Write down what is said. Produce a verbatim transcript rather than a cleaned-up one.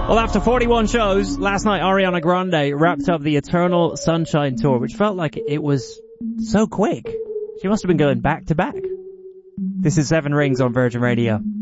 Well, after forty-one shows, last night Ariana Grande wrapped up the Eternal Sunshine Tour, which felt like it was so quick. She must have been going back to back. This is Seven Rings on Virgin Radio.